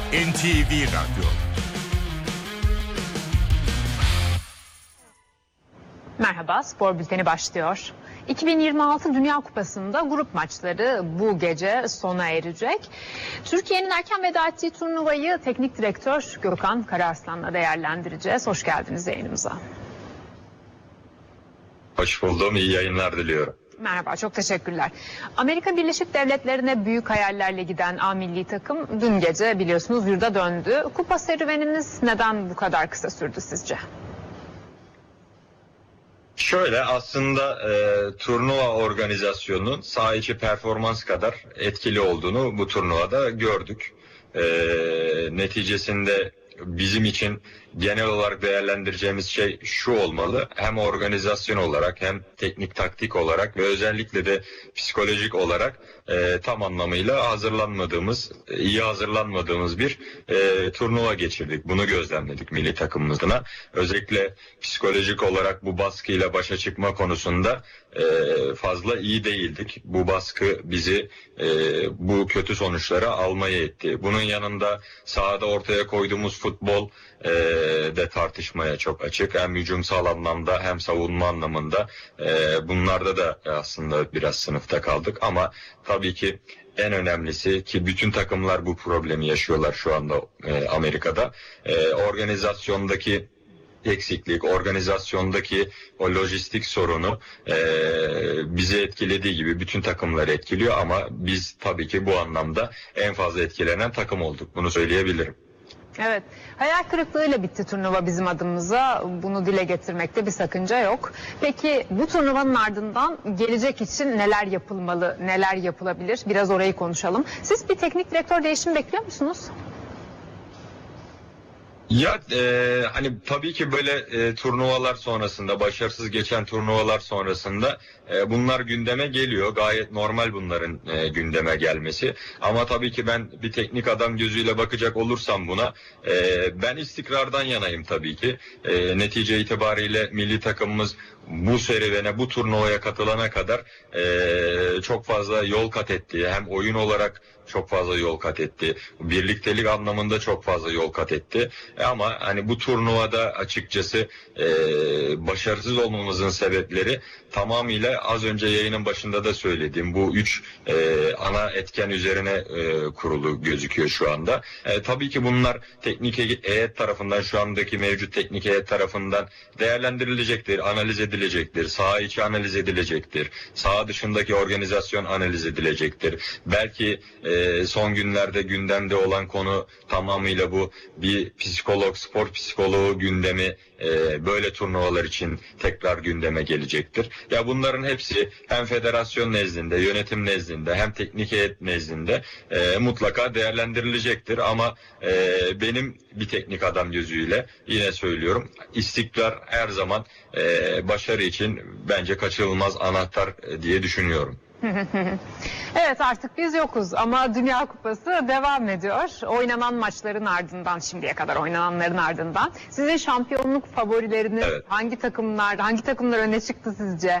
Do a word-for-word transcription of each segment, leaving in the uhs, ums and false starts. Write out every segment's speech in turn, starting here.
N T V Radyo. Merhaba, spor bülteni başlıyor. iki bin yirmi altı Dünya Kupası'nda grup maçları bu gece sona erecek. Türkiye'nin erken veda ettiği turnuvayı teknik direktör Gökhan Karaaslan'la değerlendireceğiz. Hoş geldiniz yayınımıza. Hoş buldum, iyi yayınlar diliyorum. Merhaba, çok teşekkürler. Amerika Birleşik Devletleri'ne büyük hayallerle giden A milli takım dün gece biliyorsunuz yurda döndü. Kupa serüveniniz neden bu kadar kısa sürdü sizce? Şöyle aslında e, turnuva organizasyonunun saha içi performans kadar etkili olduğunu bu turnuvada gördük. E, neticesinde bizim için genel olarak değerlendireceğimiz şey şu olmalı. Hem organizasyon olarak hem teknik taktik olarak ve özellikle de psikolojik olarak e, tam anlamıyla hazırlanmadığımız, iyi hazırlanmadığımız bir e, turnuva geçirdik. Bunu gözlemledik milli takımımızına. Özellikle psikolojik olarak bu baskıyla başa çıkma konusunda e, fazla iyi değildik. Bu baskı bizi e, bu kötü sonuçlara almaya etti. Bunun yanında sahada ortaya koyduğumuz futbol e, de tartışmaya çok açık. Hem hücumsal anlamda hem savunma anlamında e, bunlarda da aslında biraz sınıfta kaldık. Ama tabii ki en önemlisi ki bütün takımlar bu problemi yaşıyorlar şu anda e, Amerika'da. E, organizasyondaki eksiklik, organizasyondaki o lojistik sorunu e, bizi etkilediği gibi bütün takımları etkiliyor ama biz tabii ki bu anlamda en fazla etkilenen takım olduk. Bunu söyleyebilirim. Evet, hayal kırıklığıyla bitti turnuva bizim adımıza. Bunu dile getirmekte bir sakınca yok. Peki bu turnuvanın ardından gelecek için neler yapılmalı, neler yapılabilir? Biraz orayı konuşalım. Siz bir teknik direktör değişimi bekliyor musunuz? Ya e, hani tabii ki böyle e, turnuvalar sonrasında, başarısız geçen turnuvalar sonrasında e, bunlar gündeme geliyor. Gayet normal bunların e, gündeme gelmesi. Ama tabii ki ben bir teknik adam gözüyle bakacak olursam buna e, ben istikrardan yanayım tabii ki. E, netice itibariyle milli takımımız bu serüvene, bu turnuvaya katılana kadar e, çok fazla yol kat etti. Hem oyun olarak çok fazla yol kat etti. Birliktelik anlamında çok fazla yol kat etti. E ama hani bu turnuvada açıkçası e, başarısız olmamızın sebepleri tamamıyla az önce yayının başında da söylediğim bu üç e, ana etken üzerine e, kurulu gözüküyor şu anda. E, tabii ki bunlar teknik heyet tarafından, şu andaki mevcut teknik heyet tarafından değerlendirilecektir, analiz edilecektir, saha içi analiz edilecektir, saha dışındaki organizasyon analiz edilecektir. Belki e, son günlerde gündemde olan konu tamamıyla bu bir psikolog, spor psikoloğu gündemi e, böyle turnuvalar için tekrar gündeme gelecektir. Ya bunların hepsi hem federasyon nezdinde, yönetim nezdinde hem teknik heyet nezdinde e, mutlaka değerlendirilecektir. Ama e, benim bir teknik adam gözüyle yine söylüyorum, istikrar her zaman e, başarı için bence kaçınılmaz anahtar e, diye düşünüyorum. Evet, artık biz yokuz ama Dünya Kupası devam ediyor. Oynanan maçların ardından, şimdiye kadar oynananların ardından sizin şampiyonluk favorileriniz evet. hangi takımlar, hangi takımlar öne çıktı sizce?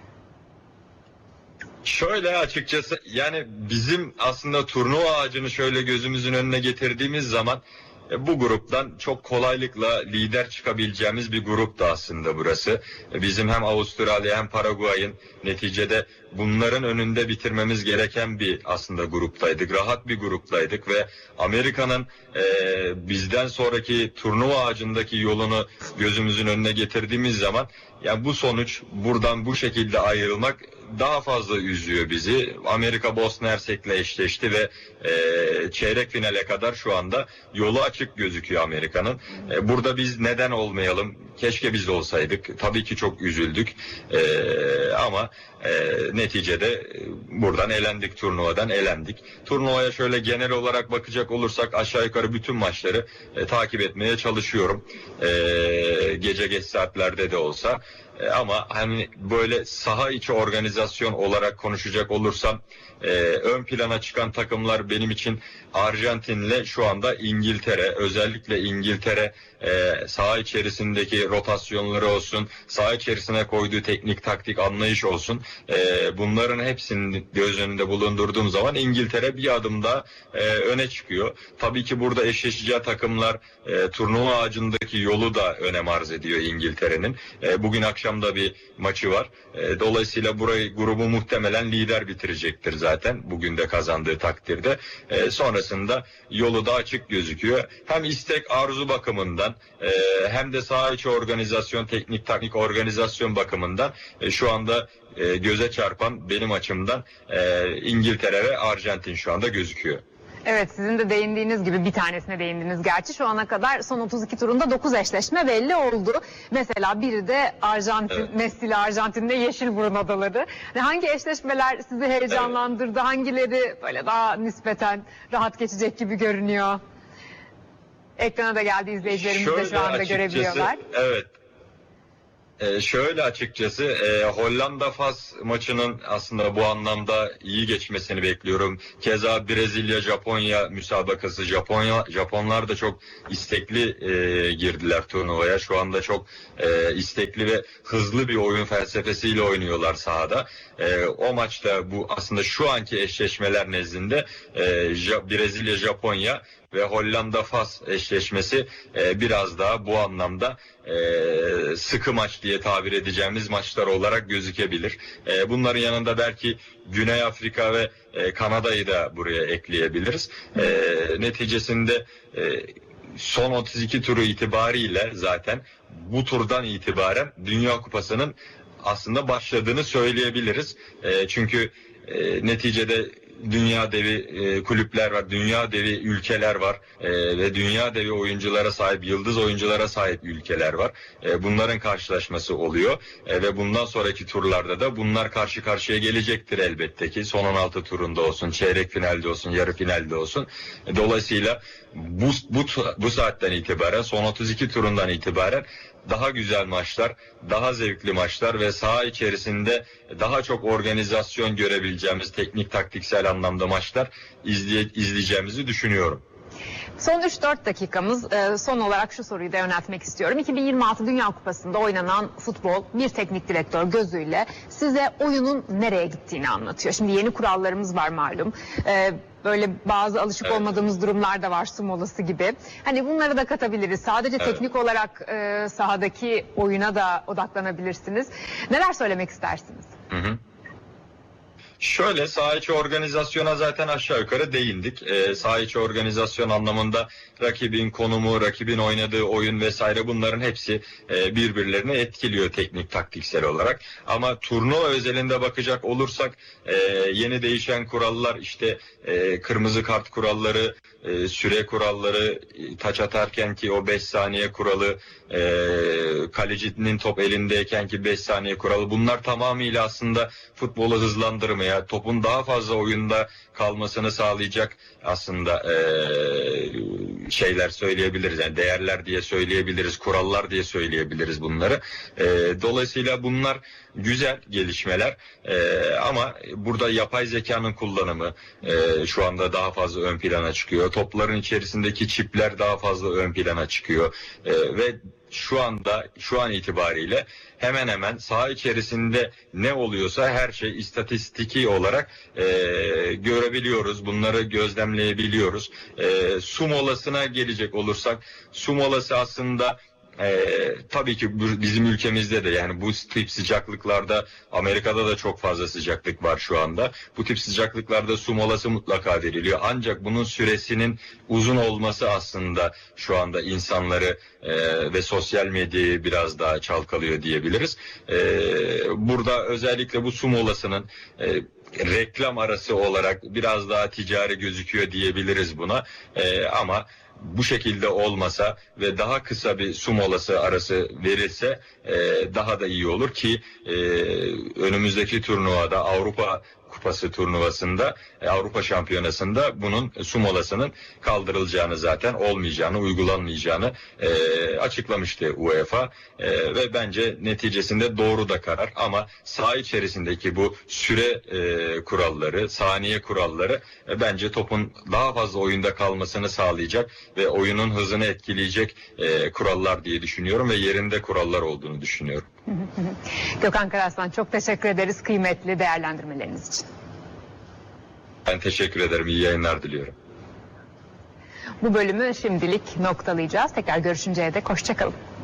Şöyle açıkçası yani bizim aslında turnuva ağacını şöyle gözümüzün önüne getirdiğimiz zaman bu gruptan çok kolaylıkla lider çıkabileceğimiz bir gruptu aslında burası. Bizim hem Avustralya hem Paraguay'ın neticede bunların önünde bitirmemiz gereken bir aslında gruptaydık. Rahat bir gruptaydık ve Amerika'nın e, bizden sonraki turnuva ağacındaki yolunu gözümüzün önüne getirdiğimiz zaman yani bu sonuç, buradan bu şekilde ayrılmak daha fazla üzüyor bizi. Amerika Bosna Hersek'le eşleşti ve e, çeyrek finale kadar şu anda yolu açık gözüküyor Amerika'nın. E, burada biz neden olmayalım? Keşke biz olsaydık. Tabii ki çok üzüldük. E, ama e, neticede e, buradan elendik, turnuvadan elendik. Turnuvaya şöyle genel olarak bakacak olursak aşağı yukarı bütün maçları e, takip etmeye çalışıyorum. E, gece geç saatlerde de olsa. E, ama hani böyle saha içi organizasyon olarak konuşacak olursam e, ön plana çıkan takımlar benim için Arjantin'le şu anda İngiltere. Özellikle İngiltere e, saha içerisindeki rotasyonları olsun, saha içerisine koyduğu teknik taktik anlayış olsun. E, bunların hepsini göz önünde bulundurduğum zaman İngiltere bir adım daha e, öne çıkıyor. Tabii ki burada eşleşeceği takımlar e, turnuva ağacındaki yolu da önem arz ediyor İngiltere'nin. E, bugün akşam da bir maçı var. E, dolayısıyla burayı grubu muhtemelen lider bitirecektir zaten bugün de kazandığı takdirde. E, sonrasında yolu da açık gözüküyor. Hem istek arzu bakımından e, hem de saha içi organizasyon, teknik taktik organizasyon bakımından e, şu anda e, göze çarpan benim açımdan e, İngiltere ve Arjantin şu anda gözüküyor. Evet, sizin de değindiğiniz gibi bir tanesine değindiniz. Gerçi şu ana kadar son otuz iki turunda dokuz eşleşme belli oldu. Mesela biri de Arjantin, evet. Messi ile Arjantin'de Yeşilburun Adaları. Hangi eşleşmeler sizi heyecanlandırdı? Evet. Hangileri böyle daha nispeten rahat geçecek gibi görünüyor? Ekrana da geldi, izleyicilerimiz Şöyle de şu anda görebiliyorlar. Evet. Ee, şöyle açıkçası e, Hollanda-Fas maçının aslında bu anlamda iyi geçmesini bekliyorum. Keza Brezilya-Japonya müsabakası. Japonya Japonlar da çok istekli e, girdiler turnuvaya. Şu anda çok e, istekli ve hızlı bir oyun felsefesiyle oynuyorlar sahada. E, o maçta bu aslında şu anki eşleşmeler nezdinde e, Brezilya-Japonya ve Hollanda-Fas eşleşmesi e, biraz daha bu anlamda e, sıkı maç diye tabir edeceğimiz maçlar olarak gözükebilir. E, bunların yanında belki Güney Afrika ve e, Kanada'yı da buraya ekleyebiliriz. E, neticesinde e, son otuz iki turu itibariyle zaten bu turdan itibaren Dünya Kupası'nın aslında başladığını söyleyebiliriz. E, çünkü e, neticede dünya devi e, kulüpler var, dünya devi ülkeler var e, ve dünya devi oyunculara sahip, yıldız oyunculara sahip ülkeler var. E, bunların karşılaşması oluyor e, ve bundan sonraki turlarda da bunlar karşı karşıya gelecektir elbette ki. Son on altı turunda olsun, çeyrek finalde olsun, yarı finalde olsun. E, dolayısıyla bu, bu, bu saatten itibaren, son otuz iki turundan itibaren daha güzel maçlar, daha zevkli maçlar ve saha içerisinde daha çok organizasyon görebileceğimiz teknik taktiksel anlamda maçlar izleye, izleyeceğimizi düşünüyorum. Son üç dört dakikamız, son olarak şu soruyu da yöneltmek istiyorum. iki bin yirmi altı Dünya Kupası'nda oynanan futbol bir teknik direktör gözüyle size oyunun nereye gittiğini anlatıyor. Şimdi yeni kurallarımız var malum. Böyle bazı alışık evet. olmadığımız durumlar da var, su molası gibi. Hani bunları da katabiliriz. Sadece evet. teknik olarak e, sahadaki oyuna da odaklanabilirsiniz. Neler söylemek istersiniz? Hı hı. Şöyle, saha içi organizasyona zaten aşağı yukarı değindik. E, saha içi organizasyon anlamında rakibin konumu, rakibin oynadığı oyun vesaire bunların hepsi e, birbirlerini etkiliyor teknik taktiksel olarak. Ama turnuva özelinde bakacak olursak e, yeni değişen kurallar işte e, kırmızı kart kuralları, e, süre kuralları, taç atarken ki o beş saniye kuralı, e, kalecinin top elindeyken ki beş saniye kuralı, bunlar tamamıyla aslında futbolu hızlandırmaya, topun daha fazla oyunda kalmasını sağlayacak aslında e, şeyler söyleyebiliriz. Yani değerler diye söyleyebiliriz, kurallar diye söyleyebiliriz bunları. E, dolayısıyla bunlar güzel gelişmeler e, ama burada yapay zekanın kullanımı e, şu anda daha fazla ön plana çıkıyor. Topların içerisindeki çipler daha fazla ön plana çıkıyor e, ve şu anda, şu an itibariyle hemen hemen saha içerisinde ne oluyorsa her şey istatistiki olarak e, görebiliyoruz. Bunları gözlemleyebiliyoruz. E, su molasına gelecek olursak, su molası aslında Ee, tabii ki bizim ülkemizde de, yani bu tip sıcaklıklarda, Amerika'da da çok fazla sıcaklık var şu anda. Bu tip sıcaklıklarda su molası mutlaka veriliyor. Ancak bunun süresinin uzun olması aslında şu anda insanları e, ve sosyal medyayı biraz daha çalkalıyor diyebiliriz. E, burada özellikle bu su molasının e, reklam arası olarak biraz daha ticari gözüküyor diyebiliriz buna. E, ama bu şekilde olmasa ve daha kısa bir su molası arası verilse e, daha da iyi olur ki e, önümüzdeki turnuvada, Avrupa Kupası turnuvasında, e, Avrupa Şampiyonası'nda bunun su molasının kaldırılacağını, zaten olmayacağını, uygulanmayacağını e, açıklamıştı UEFA. E, ve bence neticesinde doğru da karar, ama saha içerisindeki bu süre e, kuralları, saniye kuralları e, bence topun daha fazla oyunda kalmasını sağlayacak ve oyunun hızını etkileyecek e, kurallar diye düşünüyorum ve yerinde kurallar olduğunu düşünüyorum. Gökhan Karaslan, çok teşekkür ederiz kıymetli değerlendirmeleriniz için. Ben teşekkür ederim. İyi yayınlar diliyorum. Bu bölümü şimdilik noktalayacağız. Tekrar görüşünceye dek hoşça kalın.